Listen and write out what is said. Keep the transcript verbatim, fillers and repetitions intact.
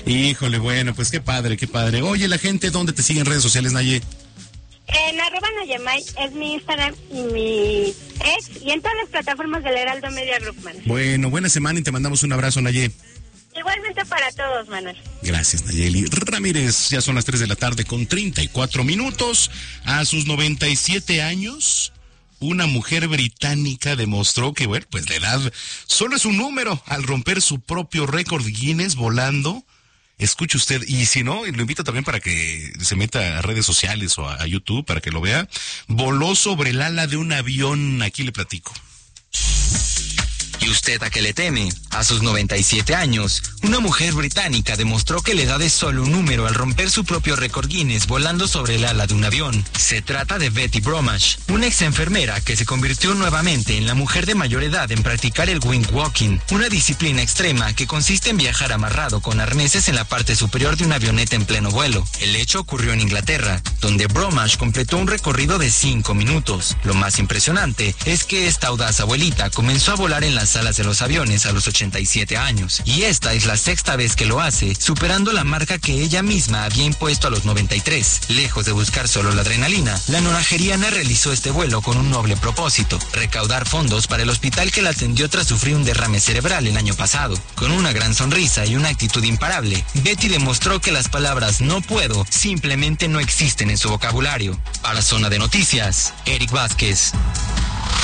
Híjole, bueno, pues qué padre, qué padre. Oye, la gente, ¿dónde te sigue en redes sociales, Naye? En arroba Nayemay es mi Instagram y mi ex, y en todas las plataformas del Heraldo Media Group, Manuel. Bueno, buena semana y te mandamos un abrazo, Naye. Igualmente para todos, Manuel. Gracias, Nayeli Ramírez. Ya son las tres de la tarde con treinta y cuatro minutos. A sus noventa y siete años, una mujer británica demostró que, bueno, pues la edad solo es un número al romper su propio récord Guinness volando. Escuche usted, y si no, lo invito también para que se meta a redes sociales o a, a YouTube para que lo vea. Voló sobre el ala de un avión, aquí le platico. ¿Y usted a qué le teme? A sus noventa y siete años, una mujer británica demostró que la edad es solo un número al romper su propio récord Guinness volando sobre el ala de un avión. Se trata de Betty Bromwich, una ex enfermera que se convirtió nuevamente en la mujer de mayor edad en practicar el wing walking, una disciplina extrema que consiste en viajar amarrado con arneses en la parte superior de una avioneta en pleno vuelo. El hecho ocurrió en Inglaterra, donde Bromwich completó un recorrido de cinco minutos. Lo más impresionante es que esta audaz abuelita comenzó a volar en las alas de los aviones a los ochenta y siete años, y esta es la sexta vez que lo hace, superando la marca que ella misma había impuesto a los noventa y tres. Lejos de buscar solo la adrenalina, la nonageriana realizó este vuelo con un noble propósito: recaudar fondos para el hospital que la atendió tras sufrir un derrame cerebral el año pasado. Con una gran sonrisa y una actitud imparable, Betty demostró que las palabras "no puedo" simplemente no existen en su vocabulario. Para Zona de Noticias, Eric Vázquez.